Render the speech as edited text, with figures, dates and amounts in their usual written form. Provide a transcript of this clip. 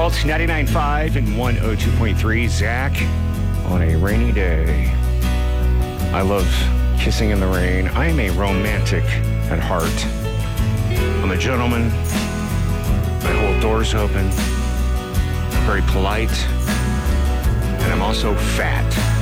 Walt, 99.5 and 102.3. Zach, on a rainy day. I love kissing in the rain. I am a romantic at heart. I'm a gentleman. I hold doors open. Very polite. And I'm also fat.